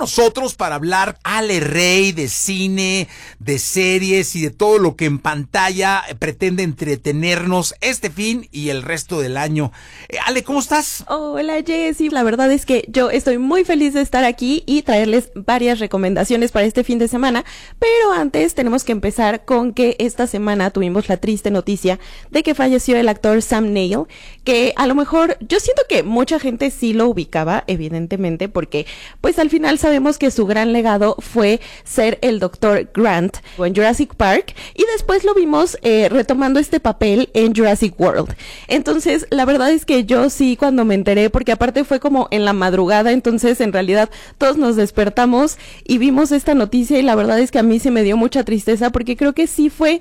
nosotros para hablar Ale Rey de cine, de series y de todo lo que en pantalla pretende entretenernos este fin y el resto del año. Ale, ¿cómo estás? Hola Jessy, la verdad es que yo estoy muy feliz de estar aquí y traerles varias recomendaciones para este fin de semana, pero antes tenemos que empezar con que esta semana tuvimos la triste noticia de que falleció el actor Sam Neill, que a lo mejor yo siento que mucha gente sí lo ubicaba, evidentemente, porque pues al final sabemos que su gran legado fue ser el Dr. Grant en Jurassic Park y después lo vimos retomando este papel en Jurassic World. Entonces, la verdad es que yo sí cuando me enteré, porque aparte fue como en la madrugada, entonces en realidad todos nos despertamos y vimos esta noticia y la verdad es que a mí se me dio mucha tristeza porque creo que sí fue...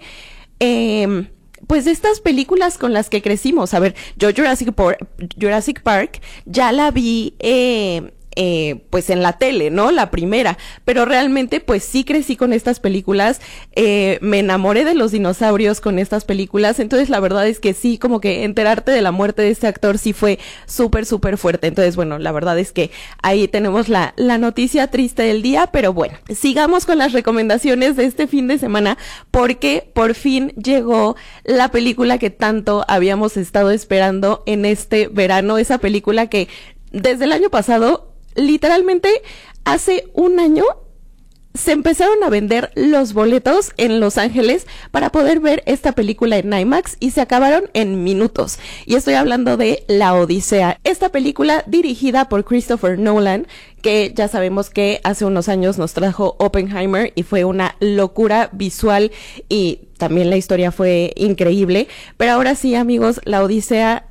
pues estas películas con las que crecimos. A ver, yo Jurassic Park ya la vi pues en la tele, ¿no? La primera, pero realmente pues sí crecí con estas películas, me enamoré de los dinosaurios con estas películas, entonces la verdad es que sí, como que enterarte de la muerte de este actor sí fue súper fuerte. Entonces bueno, la verdad es que ahí tenemos la noticia triste del día, pero bueno, sigamos con las recomendaciones de este fin de semana porque por fin llegó la película que tanto habíamos estado esperando en este verano, esa película que desde el año pasado, literalmente hace un año, se empezaron a vender los boletos en Los Ángeles para poder ver esta película en IMAX y se acabaron en minutos. Y estoy hablando de La Odisea, esta película dirigida por Christopher Nolan, que ya sabemos que hace unos años nos trajo Oppenheimer y fue una locura visual y también la historia fue increíble. Pero ahora sí, amigos, La Odisea,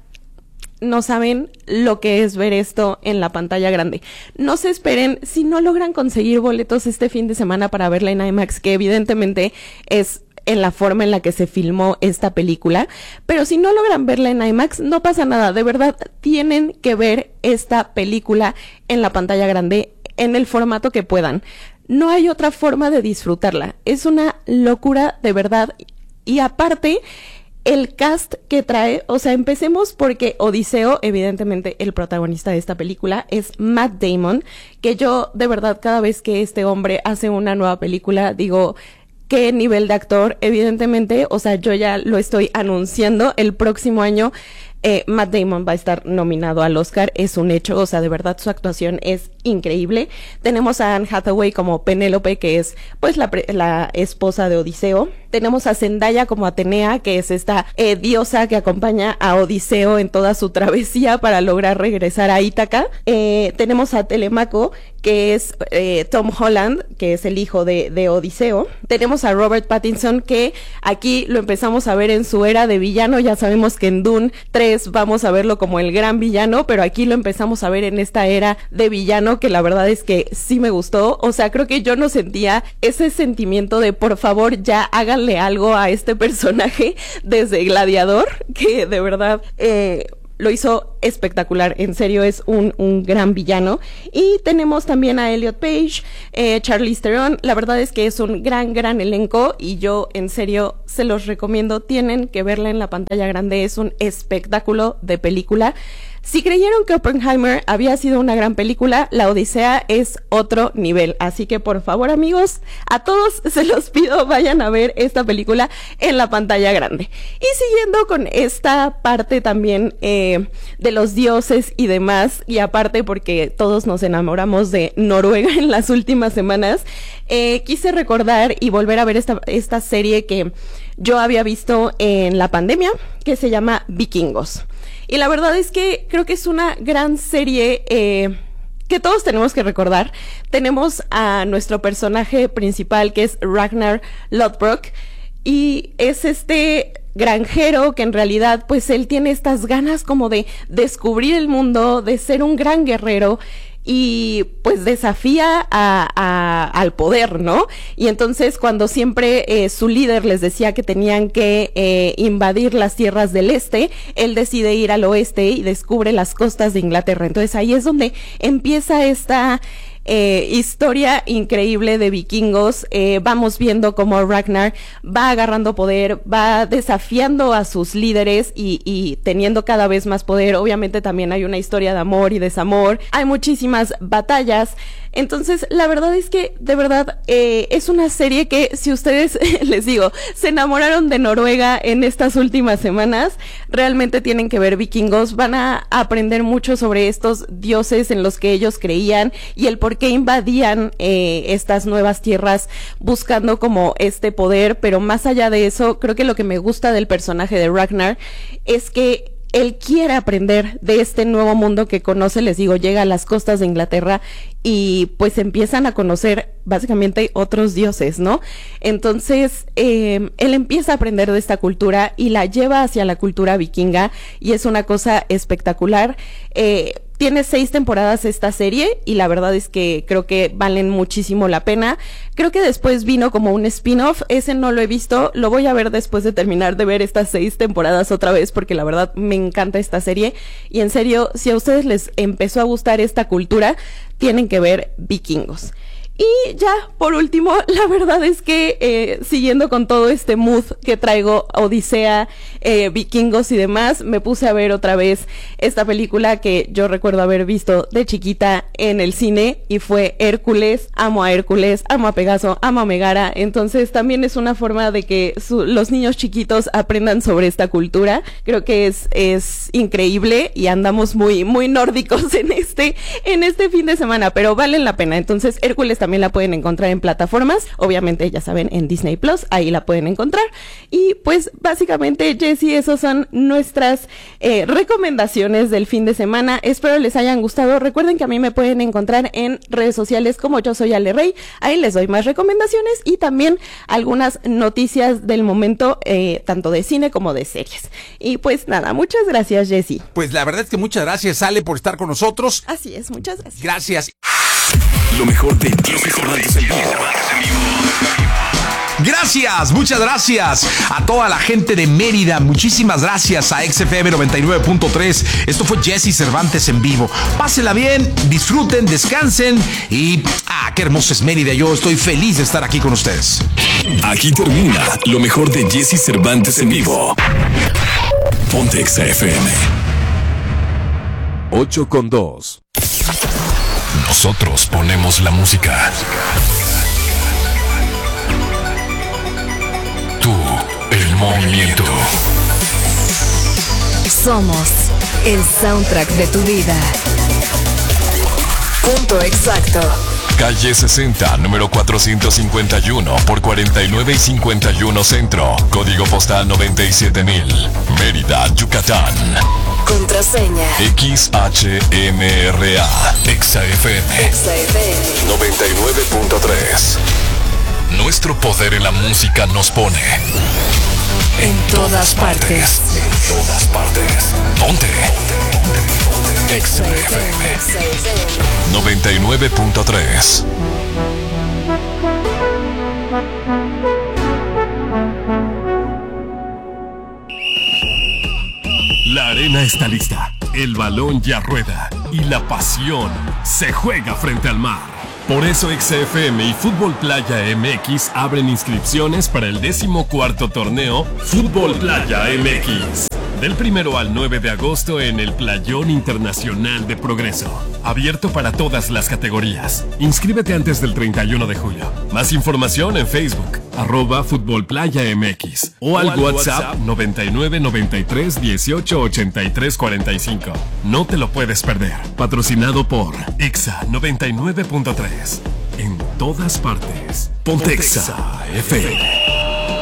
no saben lo que es ver esto en la pantalla grande. No se esperen, si no logran conseguir boletos este fin de semana para verla en IMAX, que evidentemente es en la forma en la que se filmó esta película, pero si no logran verla en IMAX, no pasa nada, de verdad tienen que ver esta película en la pantalla grande, en el formato que puedan. No hay otra forma de disfrutarla, es una locura de verdad, y aparte... el cast que trae, o sea, empecemos porque Odiseo, evidentemente el protagonista de esta película es Matt Damon, que yo de verdad cada vez que este hombre hace una nueva película digo, qué nivel de actor, evidentemente, o sea, yo ya lo estoy anunciando, el próximo año Matt Damon va a estar nominado al Oscar, es un hecho, o sea, de verdad su actuación es increíble. Tenemos a Anne Hathaway como Penélope, que es pues la esposa de Odiseo. Tenemos a Zendaya como Atenea, que es esta diosa que acompaña a Odiseo en toda su travesía para lograr regresar a Ítaca. Tenemos a Telemaco, que es Tom Holland, que es el hijo de Odiseo. Tenemos a Robert Pattinson, que aquí lo empezamos a ver en su era de villano. Ya sabemos que en Dune 3 vamos a verlo como el gran villano, pero aquí lo empezamos a ver en esta era de villano, que la verdad es que sí me gustó. O sea, creo que yo no sentía ese sentimiento de por favor ya háganle algo a este personaje desde Gladiador, que de verdad lo hizo espectacular, en serio es un gran villano. Y tenemos también a Elliot Page, Charlize Theron, la verdad es que es un gran elenco y yo en serio se los recomiendo, tienen que verla en la pantalla grande, es un espectáculo de película. Si creyeron que Oppenheimer había sido una gran película, La Odisea es otro nivel. Así que por favor, amigos, a todos se los pido, vayan a ver esta película en la pantalla grande. Y siguiendo con esta parte también de los dioses y demás, y aparte porque todos nos enamoramos de Noruega en las últimas semanas, quise recordar y volver a ver esta serie que yo había visto en la pandemia, que se llama Vikingos. Y la verdad es que creo que es una gran serie que todos tenemos que recordar. Tenemos a nuestro personaje principal, que es Ragnar Lodbrok, y es este granjero que en realidad pues él tiene estas ganas como de descubrir el mundo, de ser un gran guerrero, y pues desafía al poder, ¿no? Y entonces cuando siempre su líder les decía que tenían que invadir las tierras del este, él decide ir al oeste y descubre las costas de Inglaterra. Entonces ahí es donde empieza esta historia increíble de vikingos. Vamos viendo cómo Ragnar va agarrando poder, va desafiando a sus líderes y teniendo cada vez más poder. Obviamente también hay una historia de amor y desamor, hay muchísimas batallas. Entonces, la verdad es que, de verdad, es una serie que, si ustedes, les digo, se enamoraron de Noruega en estas últimas semanas, realmente tienen que ver Vikingos. Van a aprender mucho sobre estos dioses en los que ellos creían y el por qué invadían estas nuevas tierras buscando como este poder. Pero más allá de eso, creo que lo que me gusta del personaje de Ragnar es que él quiere aprender de este nuevo mundo que conoce. Les digo, llega a las costas de Inglaterra y pues empiezan a conocer básicamente otros dioses, ¿no? Entonces, él empieza a aprender de esta cultura y la lleva hacia la cultura vikinga y es una cosa espectacular. Tiene 6 temporadas esta serie y la verdad es que creo que valen muchísimo la pena. Creo que después vino como un spin-off, ese no lo he visto, lo voy a ver después de terminar de ver estas 6 temporadas otra vez porque la verdad me encanta esta serie y en serio, si a ustedes les empezó a gustar esta cultura, tienen que ver Vikingos. Y ya, por último, la verdad es que siguiendo con todo este mood que traigo, Odisea, Vikingos y demás, me puse a ver otra vez esta película que yo recuerdo haber visto de chiquita en el cine y fue Hércules. Amo a Hércules, amo a Pegaso, amo a Megara. Entonces también es una forma de que los niños chiquitos aprendan sobre esta cultura. Creo que es increíble y andamos muy nórdicos en este fin de semana, pero valen la pena. Entonces Hércules también la pueden encontrar en plataformas, obviamente ya saben, en Disney Plus, ahí la pueden encontrar. Y pues básicamente, Jessie, esas son nuestras recomendaciones del fin de semana. Espero les hayan gustado. Recuerden que a mí me pueden encontrar en redes sociales como Yo Soy Ale Rey, ahí les doy más recomendaciones y también algunas noticias del momento, tanto de cine como de series. Y pues nada, muchas gracias, Jessie. Pues la verdad es que muchas gracias, Ale, por estar con nosotros. Así es, muchas gracias. Gracias. Lo mejor de Jessie Cervantes en vivo. Gracias, muchas gracias a toda la gente de Mérida. Muchísimas gracias a XFM 99.3. Esto fue Jessie Cervantes en vivo. Pásenla bien, disfruten, descansen y qué hermoso es Mérida. Yo estoy feliz de estar aquí con ustedes. Aquí termina lo mejor de Jessie Cervantes en vivo. Ponte XFM 8:2. Nosotros ponemos la música. Tú, el movimiento. Somos el soundtrack de tu vida. Punto exacto. Calle 60, número 451 por 49 y 51 Centro. Código postal 97000. Mérida, Yucatán. Contraseña XHMRA. XFM 99.3. Nuestro poder en la música nos pone en todas partes. En todas partes. Ponte. XFM 99.3. La arena está lista, el balón ya rueda y la pasión se juega frente al mar. Por eso XFM y Fútbol Playa MX abren inscripciones para el 14º torneo Fútbol Playa MX. Del 1 al 9 de agosto en el Playón Internacional de Progreso. Abierto para todas las categorías. Inscríbete antes del 31 de julio. Más información en Facebook, @Fútbol Playa MX o al WhatsApp 99 93 18 83 45. No te lo puedes perder. Patrocinado por Exa 99.3. En todas partes. Ponte Exa FM.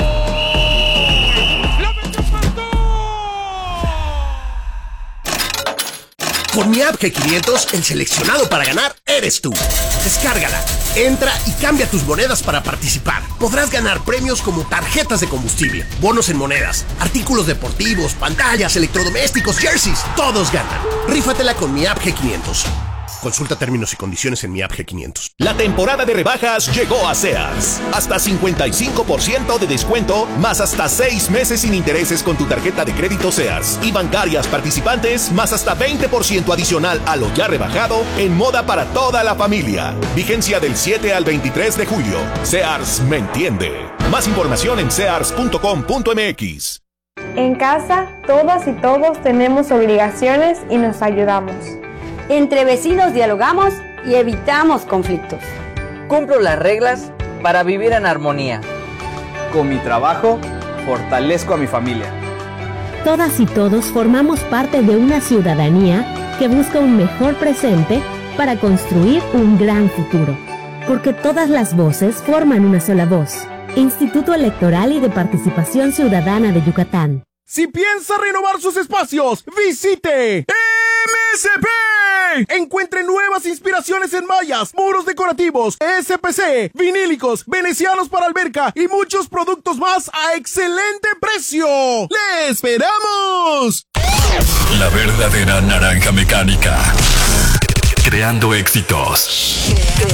Con mi app G500, el seleccionado para ganar eres tú. Descárgala, entra y cambia tus monedas para participar. Podrás ganar premios como tarjetas de combustible, bonos en monedas, artículos deportivos, pantallas, electrodomésticos, jerseys. Todos ganan. Rífatela con mi app G500. Consulta términos y condiciones en mi app G500. La temporada de rebajas llegó a Sears. Hasta 55% de descuento, más hasta 6 meses sin intereses con tu tarjeta de crédito Sears. Y bancarias participantes, más hasta 20% adicional a lo ya rebajado en moda para toda la familia. Vigencia del 7 al 23 de julio. Sears me entiende. Más información en sears.com.mx. En casa, todas y todos tenemos obligaciones y nos ayudamos. Entre vecinos dialogamos y evitamos conflictos. Cumplo las reglas para vivir en armonía. Con mi trabajo, fortalezco a mi familia. Todas y todos formamos parte de una ciudadanía que busca un mejor presente para construir un gran futuro. Porque todas las voces forman una sola voz. Instituto Electoral y de Participación Ciudadana de Yucatán. Si piensa renovar sus espacios, visite MSP. Encuentre nuevas inspiraciones en mallas, muros decorativos, SPC, vinílicos, venecianos para alberca y muchos productos más a excelente precio. ¡Le esperamos! La verdadera naranja mecánica. Creando éxitos.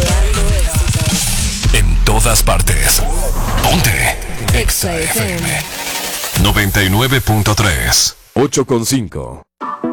En todas partes. Ponte Exa FM 99.3. 8.5.